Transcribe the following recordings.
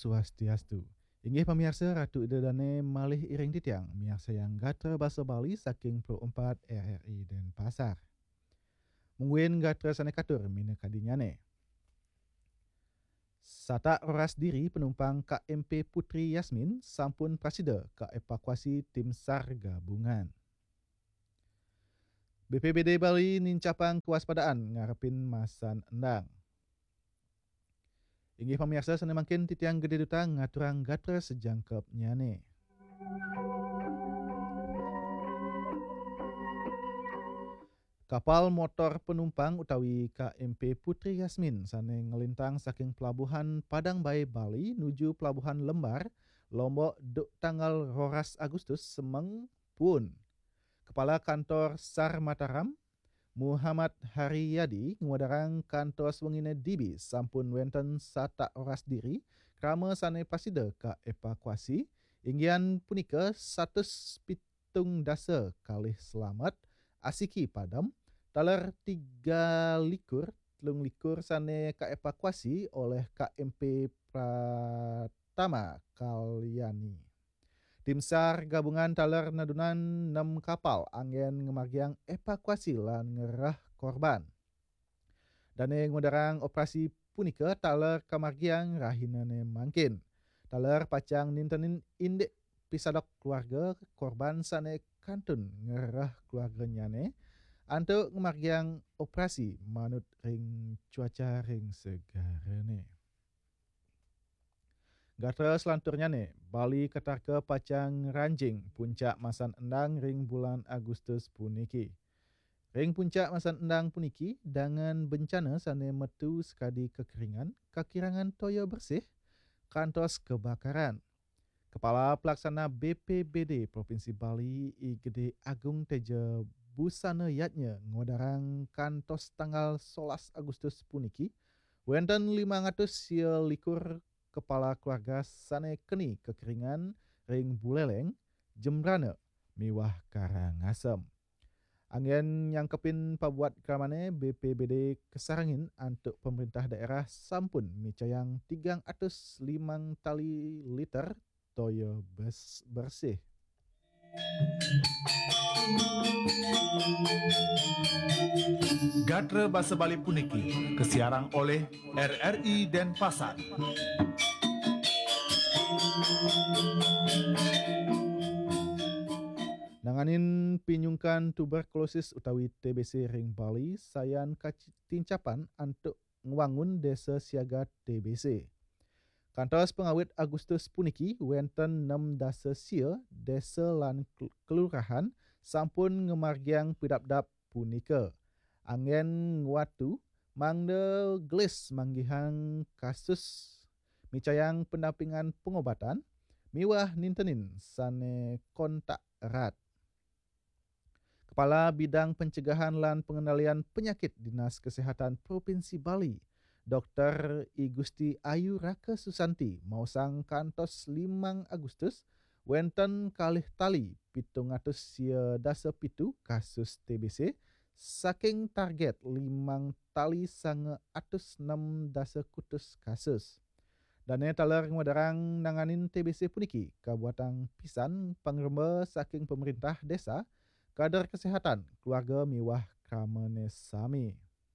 Swastiastu. Inggih pamirsa, Ratu Idedane malih iring titiang miarsa yang gatra basa Bali saking Pro 4 RRI Denpasar. Mungguin gatra sane katur mina kadinyane. Satak roras diri penumpang KMP Putri Yasmin sampun prasida ke evakuasi tim SAR gabungan. BPBD Bali nincapang kewaspadaan ngarepin masan endang. Inggih pamirsa sana makin titiang gede duta ngaturang gatra sejangkep nyane. Kapal motor penumpang utawi KMP Putri Yasmin sane ngelintang saking pelabuhan Padang Bay Bali nuju pelabuhan Lembar, Lombok duk tanggal 12 Agustus semeng pun. Kepala Kantor SAR Mataram Muhammad Haryadi nguadarang kantor wengine DB sampun wenten satak oras diri krama sane pasida ka evakuasi inggian punika 170 kalih selamat asiki padam taler 3 likur sane ka evakuasi oleh KMP Pratama Kalyani. Tim SAR gabungan taler nadunan 6 kapal angin ngemagiang evakuasi lan ngerah korban. Dane ngudarang operasi punika taler kamagiang rahinane mangkin. Taler pacang nintenin indik pisadok keluarga korban sane kantun ngerah keluarga nyane antuk ngemagiang operasi manut ring cuaca ring segarane. Gatra selanturnya nih, Bali ketarke pacang ranjing puncak masan endang ring bulan Agustus puniki. Ring puncak masan endang puniki dengan bencana sane metu sekadi kekeringan, kekirangan toyo bersih, kantos kebakaran. Kepala Pelaksana BPBD Provinsi Bali I Gede Agung Teja Busana Yatnya ngodarang kantos tanggal 11 Agustus puniki, wenten 500 likur kepala keluarga sane keni kekeringan ring Buleleng, Jembrana, miwah Karangasem. Angin yang kepin pabuat kramane BPBD kesarangin untuk pemerintah daerah sampun micayang 305 tali liter toyo bersih. Gatra Basa Bali puniki kesiarang oleh RRI Denpasar. Nanganin pinyungkan tuberkulosis utawi TBC ring Bali, sayan tincapan untuk ngewangun desa siaga TBC. Kantos pengawit Agustus puniki, wenten 6 dasa sia, desa lan kelurahan, sampun ngemargiang pidap-dap punika. Angin watu, mangde gelis manggihang kasus micayang pendampingan pengobatan, miwah nintenin sane kontak erat. Kepala Bidang Pencegahan lan Pengendalian Penyakit Dinas Kesehatan Provinsi Bali, Dr. I Gusti Ayu Raka Susanti, mausang kantos 5 Agustus, wenten kalih tali 707 kasus TBC, saking target 5 tali 906 kutus kasus. Dane taler nguadarang nanganin TBC puniki, kabuatan pisan pangremba saking pemerintah desa, kader kesehatan, keluarga miwah kramane sami.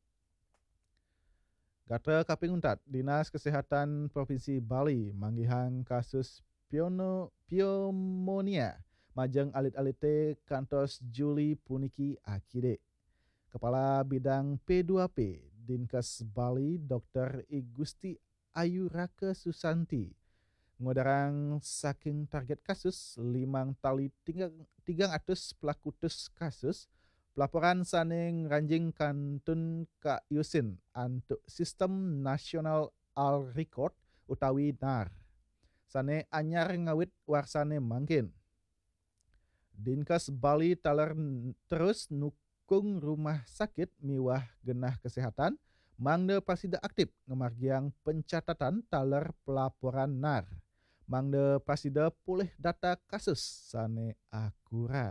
Gatra kaping untat, Dinas Kesehatan Provinsi Bali manggihang kasus pneumonia majeng alit-alite kantos Juli puniki akide. Kepala Bidang P2P Dinkes Bali Dr. I Gusti Ayu Raka Susanti ngodarang saking target kasus 5 tali 300 pelakutus kasus pelaporan saning ranjing kantun ka Yusin untuk Sistem Nasional Al Record utawi NAR. Sane anyar ngawit warsane mangkin. Dinkes Bali taler terus nukung rumah sakit miwah genah kesehatan mangde pasida aktif ngemargiang pencatatan taler pelaporan NAR. Mangde pasida pulih data kasus sane akurat.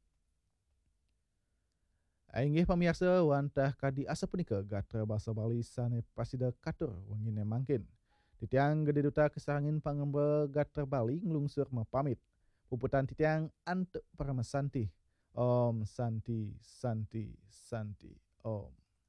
Inggih pamirsa wantah kadi asa punika gatra basa Bali sane pasida katur wengine mangkin. Titiang gede duta kesarangin pangembe gater Bali ngelungsur mapamit. Puputan titiang antuk paramesanti. Om Santi Santi Santi Om.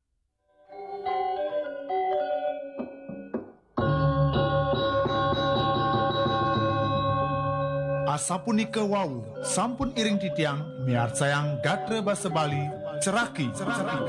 Asapunika wau, sampun iring titiang, miar sayang gatre basa Bali, ceraki.